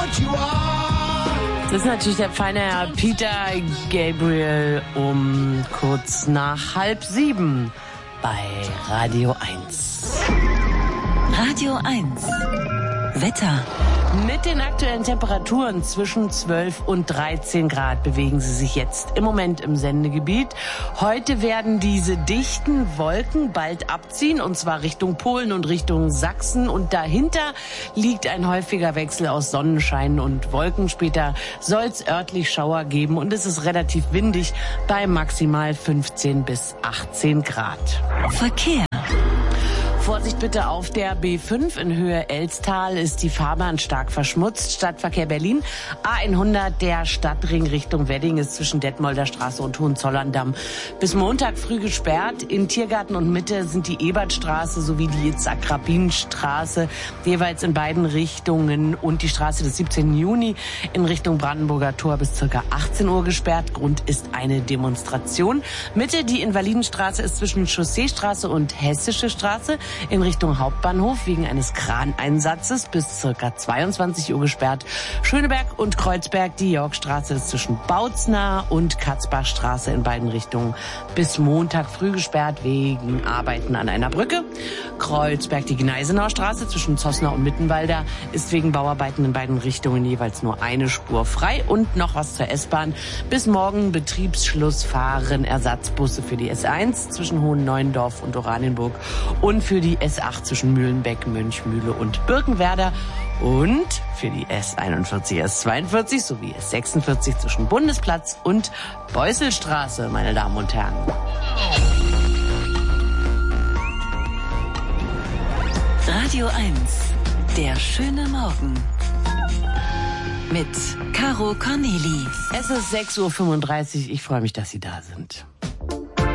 Das ist natürlich der feine Herr Peter Gabriel um kurz nach 6:30 bei Radio 1. Radio 1. Wetter. Mit den aktuellen Temperaturen zwischen 12 und 13 Grad bewegen sie sich jetzt im Moment im Sendegebiet. Heute werden diese dichten Wolken bald abziehen, und zwar Richtung Polen und Richtung Sachsen. Und dahinter liegt ein häufiger Wechsel aus Sonnenschein und Wolken. Später soll es örtlich Schauer geben und es ist relativ windig bei maximal 15 bis 18 Grad. Verkehr. Vorsicht bitte auf der B5 in Höhe Elstal ist die Fahrbahn stark verschmutzt. Stadtverkehr Berlin. A100 der Stadtring Richtung Wedding ist zwischen Detmolder Straße und Hohenzollern-Damm bis Montag früh gesperrt. In Tiergarten und Mitte sind die Ebertstraße sowie die Itzhak-Rabin-Straße jeweils in beiden Richtungen und die Straße des 17. Juni in Richtung Brandenburger Tor bis ca. 18 Uhr gesperrt. Grund ist eine Demonstration. Mitte die Invalidenstraße ist zwischen Chausseestraße und Hessische Straße in Richtung Hauptbahnhof wegen eines Kraneinsatzes bis ca. 22 Uhr gesperrt. Schöneberg und Kreuzberg, die Yorkstraße ist zwischen Bautzner und Katzbachstraße in beiden Richtungen bis Montag früh gesperrt wegen Arbeiten an einer Brücke. Kreuzberg, die Gneisenauer Straße zwischen Zossner und Mittenwalder ist wegen Bauarbeiten in beiden Richtungen jeweils nur eine Spur frei. Und noch was zur S-Bahn. Bis morgen Betriebsschluss fahren Ersatzbusse für die S1 zwischen Hohenneuendorf und Oranienburg und für die S8 zwischen Mühlenbeck, Mönchmühle und Birkenwerder und für die S41, S42 sowie S46 zwischen Bundesplatz und Beusselstraße, meine Damen und Herren. Radio 1, der schöne Morgen. Mit Caro Corneli. Es ist 6:35 Uhr. Ich freue mich, dass Sie da sind.